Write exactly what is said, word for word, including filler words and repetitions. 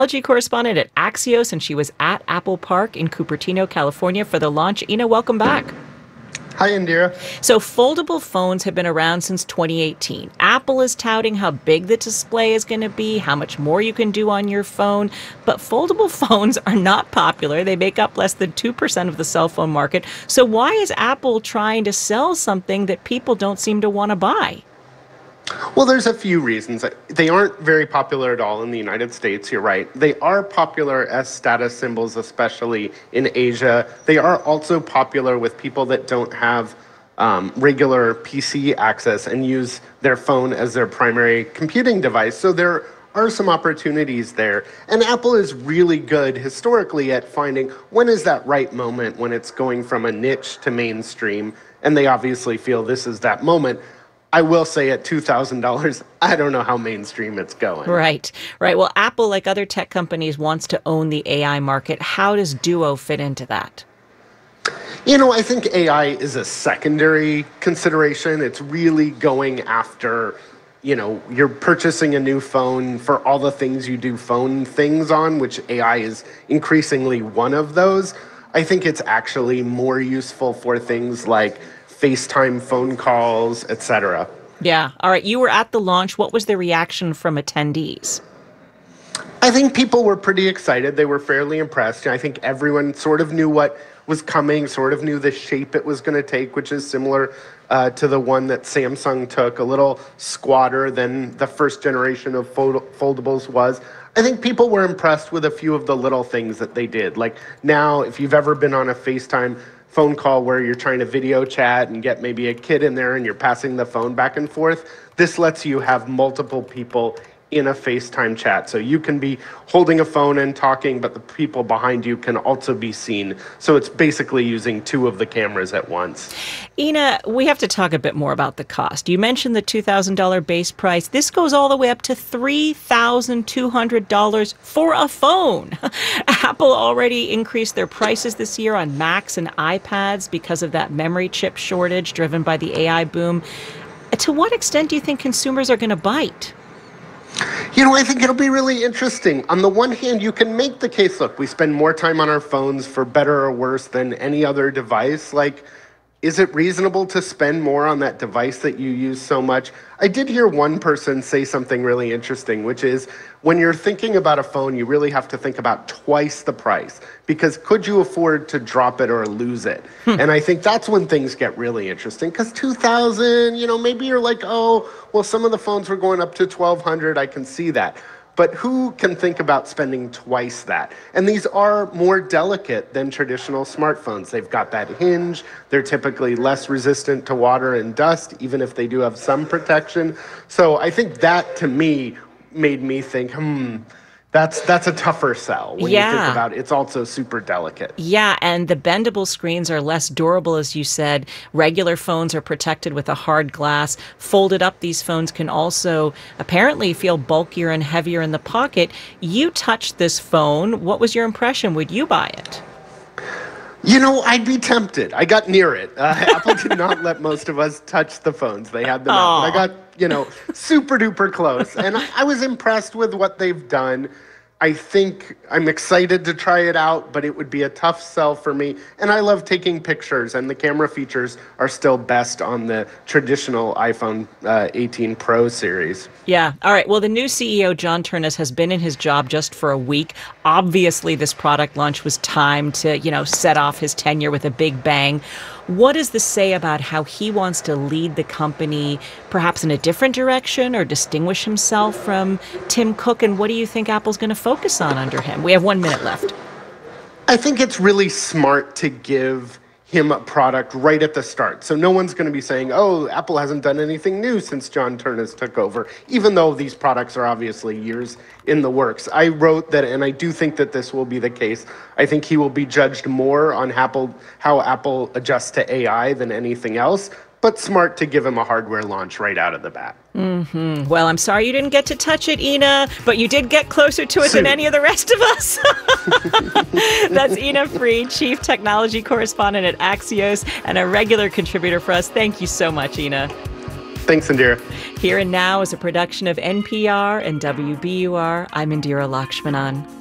Technology correspondent at Axios, and she was at Apple Park in Cupertino, California for the launch. Ina, welcome back. Hi, Indira. So foldable phones have been around since twenty eighteen. Apple is touting how big the display is going to be, how much more you can do on your phone. But foldable phones are not popular. They make up less than two percent of the cell phone market. So why is Apple trying to sell something that people don't seem to want to buy? Well, there's a few reasons. They aren't very popular at all in the United States, you're right. They are popular as status symbols, especially in Asia. They are also popular with people that don't have um, regular P C access and use their phone as their primary computing device. So there are some opportunities there. And Apple is really good historically at finding when is that right moment when it's going from a niche to mainstream. And they obviously feel this is that moment. I will say at two thousand dollars, I don't know how mainstream it's going. Right, right. Well, Apple, like other tech companies, wants to own the A I market. How does Duo fit into that? You know, I think A I is a secondary consideration. It's really going after, you know, you're purchasing a new phone for all the things you do phone things on, which A I is increasingly one of those. I think it's actually more useful for things like FaceTime phone calls, et cetera. Yeah. All right. You were at the launch. What was the reaction from attendees? I think people were pretty excited. They were fairly impressed. I think everyone sort of knew what was coming, sort of knew the shape it was going to take, which is similar uh, to the one that Samsung took, a little squatter than the first generation of fold- foldables was. I think people were impressed with a few of the little things that they did. Like now, if you've ever been on a FaceTime phone call where you're trying to video chat and get maybe a kid in there and you're passing the phone back and forth, this lets you have multiple people in a FaceTime chat. So you can be holding a phone and talking, but the people behind you can also be seen. So it's basically using two of the cameras at once. Ina, we have to talk a bit more about the cost. You mentioned the two thousand dollars base price. This goes all the way up to three thousand two hundred dollars for a phone. Apple already increased their prices this year on Macs and iPads because of that memory chip shortage driven by the A I boom. To what extent do you think consumers are going to bite? You know, I think it'll be really interesting. On the one hand, you can make the case, look, we spend more time on our phones for better or worse than any other device. Like, is it reasonable to spend more on that device that you use so much? I did hear one person say something really interesting, which is when you're thinking about a phone, you really have to think about twice the price, because could you afford to drop it or lose it? Hmm. And I think that's when things get really interesting, because two thousand, you know, maybe you're like, oh, well, some of the phones were going up to twelve hundred. I can see that. But who can think about spending twice that? And these are more delicate than traditional smartphones. They've got that hinge. They're typically less resistant to water and dust, even if they do have some protection. So I think that, to me, made me think, hmm, that's that's a tougher sell when yeah. you think about it. It's also super delicate. Yeah, and the bendable screens are less durable, as you said. Regular phones are protected with a hard glass. Folded up, these phones can also apparently feel bulkier and heavier in the pocket. You touched this phone. What was your impression? Would you buy it? You know, I'd be tempted. I got near it. Uh, Apple did not let most of us touch the phones. They had them out. But I got, you know, super duper close. And I, I was impressed with what they've done. I think I'm excited to try it out, but it would be a tough sell for me. And I love taking pictures, and the camera features are still best on the traditional iPhone uh, eighteen Pro series. Yeah. All right. Well, the new C E O, John Ternus, has been in his job just for a week. Obviously, this product launch was timed to, you know, set off his tenure with a big bang. What does this say about how he wants to lead the company, perhaps in a different direction, or distinguish himself from Tim Cook? And what do you think Apple's going to focus on under him? We have one minute left. I think it's really smart to give him a product right at the start. So no one's going to be saying, oh, Apple hasn't done anything new since John Ternus took over, even though these products are obviously years in the works. I wrote that, and I do think that this will be the case. I think he will be judged more on Apple, how Apple adjusts to A I than anything else, but smart to give him a hardware launch right out of the bat. Mm-hmm. Well, I'm sorry you didn't get to touch it, Ina, but you did get closer to it Soon. than any of the rest of us. That's Ina Fried, Chief Technology Correspondent at Axios and a regular contributor for us. Thank you so much, Ina. Thanks, Indira. Here and Now is a production of N P R and W B U R. I'm Indira Lakshmanan.